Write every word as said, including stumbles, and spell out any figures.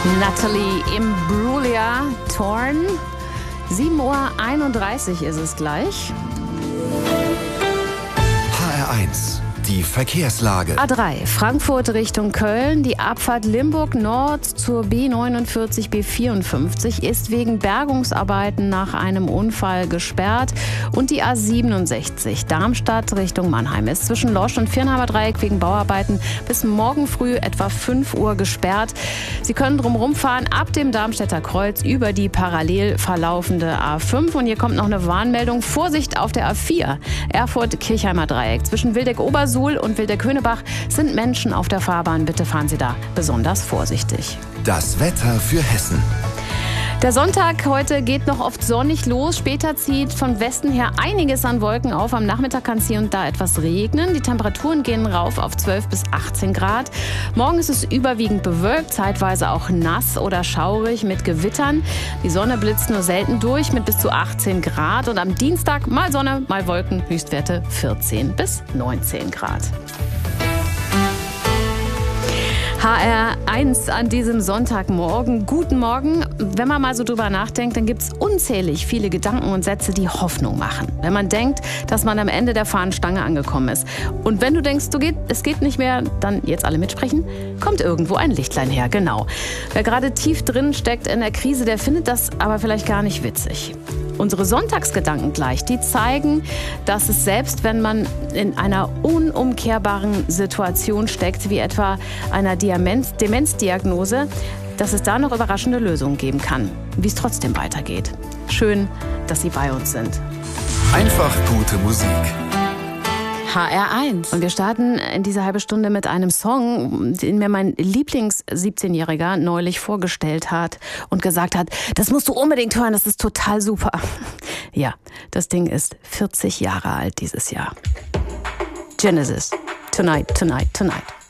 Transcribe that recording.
Natalie Imbruglia, Torn. sieben Uhr einunddreißig ist es gleich. H R eins, die Verkehrslage. A drei, Frankfurt Richtung Köln. Die Abfahrt Limburg Nord zur B neunundvierzig B vierundfünfzig ist wegen Bergungsarbeiten nach einem Unfall gesperrt. Und die A siebenundsechzig, Darmstadt Richtung Mannheim, ist zwischen Losch und Viernheimer Dreieck wegen Bauarbeiten bis morgen früh etwa fünf Uhr gesperrt. Sie können drumherum fahren ab dem Darmstädter Kreuz über die parallel verlaufende A fünf. Und hier kommt noch eine Warnmeldung. Vorsicht auf der A vier, Erfurt-Kirchheimer Dreieck. Zwischen Wildeck-Obersuhl und Wildeck-Höhnebach sind Menschen auf der Fahrbahn. Bitte fahren Sie da besonders vorsichtig. Das Wetter für Hessen. Der Sonntag heute geht noch oft sonnig los. Später zieht von Westen her einiges an Wolken auf. Am Nachmittag kann es hier und da etwas regnen. Die Temperaturen gehen rauf auf zwölf bis achtzehn Grad. Morgen ist es überwiegend bewölkt, zeitweise auch nass oder schaurig mit Gewittern. Die Sonne blitzt nur selten durch mit bis zu achtzehn Grad. Und am Dienstag mal Sonne, mal Wolken, Höchstwerte vierzehn bis neunzehn Grad. H R eins an diesem Sonntagmorgen. Guten Morgen. Wenn man mal so drüber nachdenkt, dann gibt es unzählig viele Gedanken und Sätze, die Hoffnung machen. Wenn man denkt, dass man am Ende der Fahnenstange angekommen ist. Und wenn du denkst, du geht, es geht nicht mehr, dann jetzt alle mitsprechen, kommt irgendwo ein Lichtlein her. Genau. Wer gerade tief drin steckt in der Krise, der findet das aber vielleicht gar nicht witzig. Unsere Sonntagsgedanken gleich, die zeigen, dass es selbst, wenn man in einer unumkehrbaren Situation steckt, wie etwa einer Demenz- Demenzdiagnose, dass es da noch überraschende Lösungen geben kann, wie es trotzdem weitergeht. Schön, dass Sie bei uns sind. Einfach gute Musik. H R eins. Und wir starten in dieser halben Stunde mit einem Song, den mir mein Lieblings-siebzehnjähriger neulich vorgestellt hat und gesagt hat, das musst du unbedingt hören, das ist total super. Ja, das Ding ist vierzig Jahre alt dieses Jahr. Genesis. Tonight, tonight, tonight.